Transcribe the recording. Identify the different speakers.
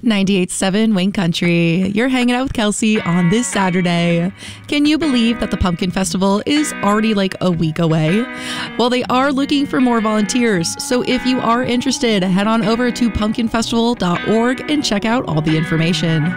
Speaker 1: 98.7 Wayne Country. You're hanging out with Kelsey on this Saturday. Can you believe that the Pumpkin Festival is already like a week away? Well, they are looking for more volunteers. So if you are interested, head on over to pumpkinfestival.org and check out all the information.